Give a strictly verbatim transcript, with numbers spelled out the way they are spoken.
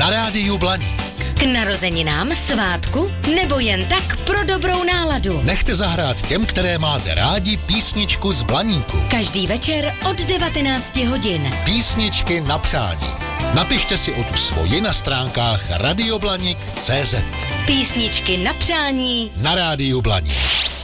na rádiu Blaník. K narozeninám, svátku nebo jen tak pro dobrou náladu. Nechte zahrát těm, které máte rádi, písničku z Blaníku. Každý večer od devatenácti hodin. Písničky na přání. Napište si o tu svoji na stránkách radioblanik tečka cé zet. Písničky na přání na rádiu Blaník.